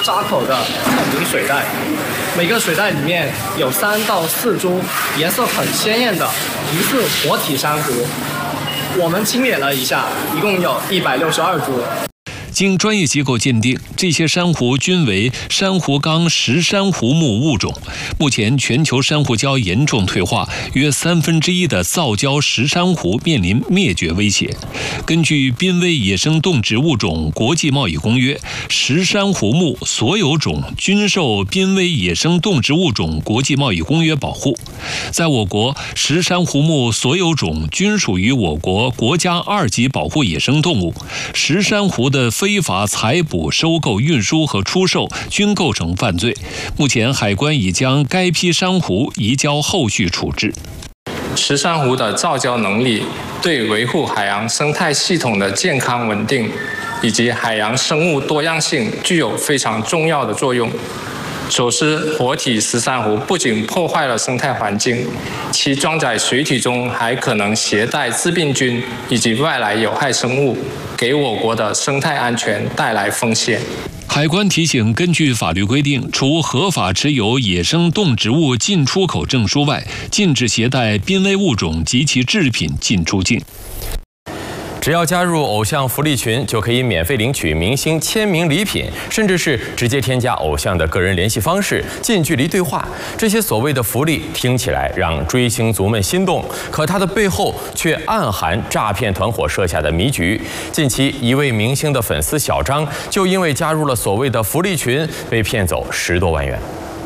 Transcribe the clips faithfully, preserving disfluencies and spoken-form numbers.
扎口的透明水袋，每个水袋里面有三到四株颜色很鲜艳的疑似活体珊瑚。我们清点了一下，一共有一百六十二株。 经专业机构鉴定，这些珊瑚均为珊瑚纲石珊瑚目物种。目前，全球珊瑚礁严重退化，约三分之一的造礁石珊瑚面临灭绝威胁。根据《濒危野生动植物种国际贸易公约》，石珊瑚目所有种均受《濒危野生动植物种国际贸易公约》保护。在我国，石珊瑚目所有种均属于我国国家二级保护野生动物。石珊瑚的非法采捕、收购、运输和出售均构成犯罪。目前，海关已将该批珊瑚移交后续处置。 石珊瑚的造礁能力对维护海洋生态系统的健康稳定以及海洋生物多样性具有非常重要的作用。走私活体石珊瑚不仅破坏了生态环境，其装载水体中还可能携带致病菌以及外来有害生物，给我国的生态安全带来风险。 海关提醒，根据法律规定，除合法持有野生动植物进出口证书外，禁止携带濒危物种及其制品进出境。 只要加入偶像福利群，就可以免费领取明星签名礼品，甚至是直接添加偶像的个人联系方式，近距离对话。这些所谓的福利听起来让追星族们心动，可它的背后却暗含诈骗团伙设下的迷局。近期，一位明星的粉丝小张就因为加入了所谓的福利群，被骗走十多万元。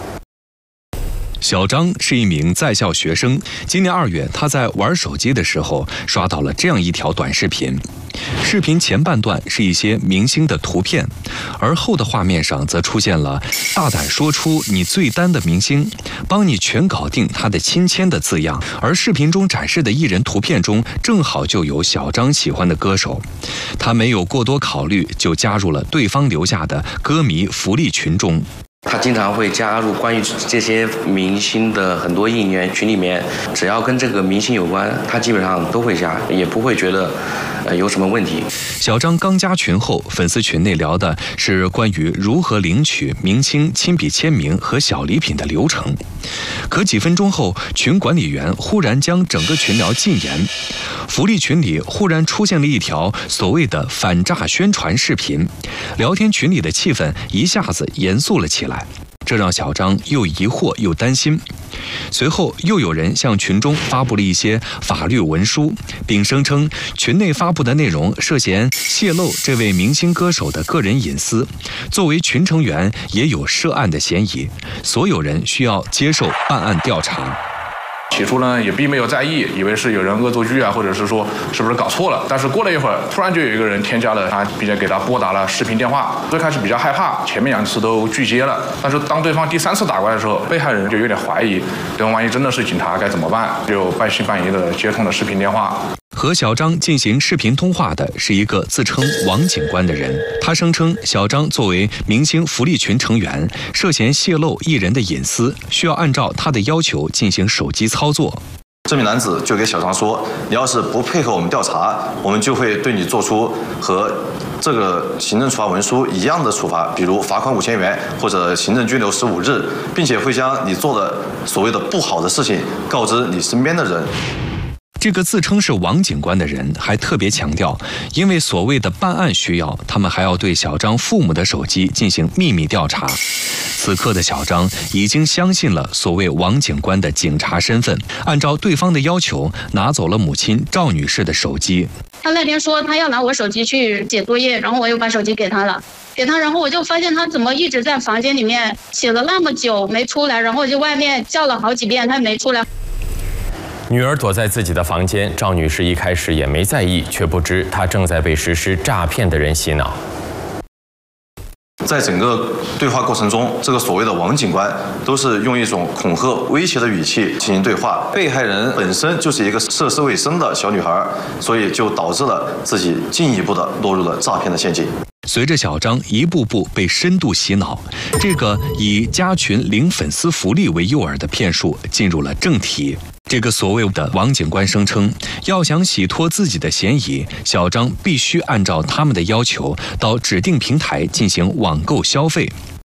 小张是一名在校学生，今年二月，他在玩手机的时候刷到了这样一条短视频。视频前半段是一些明星的图片，而后的画面上则出现了“大胆说出你最单的明星，帮你全搞定他的亲签”的字样。而视频中展示的艺人图片中，正好就有小张喜欢的歌手。他没有过多考虑，就加入了对方留下的歌迷福利群中。 他经常会加入关于这些明星的很多应援群里面，只要跟这个明星有关，他基本上都会加，也不会觉得呃有什么问题。 小张刚加群后，粉丝群内聊的是关于如何领取明星亲笔签名和小礼品的流程。可几分钟后，群管理员忽然将整个群聊禁言，福利群里忽然出现了一条所谓的反诈宣传视频，聊天群里的气氛一下子严肃了起来。这让小张又疑惑又担心。随后又有人向群中发布了一些法律文书，并声称群内发布的内容涉嫌泄露这位明星歌手的个人隐私，作为群成员也有涉案的嫌疑，所有人需要接受办案调查。 起初呢，也并没有在意，以为是有人恶作剧啊，或者是说是不是搞错了。但是过了一会儿，突然就有一个人添加了他，并且给他拨打了视频电话。最开始比较害怕，前面两次都拒接了。但是当对方第三次打过来的时候，被害人就有点怀疑，对方万一真的是警察该怎么办？就半信半疑的接通了视频电话。 和小张进行视频通话的是一个自称王警官的人，他声称小张作为明星福利群成员，涉嫌泄露艺人的隐私，需要按照他的要求进行手机操作。 这名男子就给小张说：“你要是不配合我们调查，我们就会对你做出和这个行政处罚文书一样的处罚，比如罚款五千元或者行政拘留十五日，并且会将你做的所谓的不好的事情告知你身边的人。” 这个自称是王警官的人还特别强调，因为所谓的办案需要，他们还要对小张父母的手机进行秘密调查。此刻的小张已经相信了所谓王警官的警察身份，按照对方的要求拿走了母亲赵女士的手机。 他那天说他要拿我手机去写作业，然后我又把手机给他了，给他，然后我就发现他怎么一直在房间里面写了那么久没出来，然后就外面叫了好几遍他没出来。 女儿躲在自己的房间，赵女士一开始也没在意，却不知她正在被实施诈骗的人洗脑。 在整个对话过程中，这个所谓的王警官都是用一种恐吓、威胁的语气进行对话。被害人本身就是一个涉世未深的小女孩，所以就导致了自己进一步的落入了诈骗的陷阱。 随着小张一步步被深度洗脑，这个以加群领粉丝福利为诱饵的骗术进入了正题。这个所谓的王警官声称，要想洗脱自己的嫌疑，小张必须按照他们的要求到指定平台进行网购消费。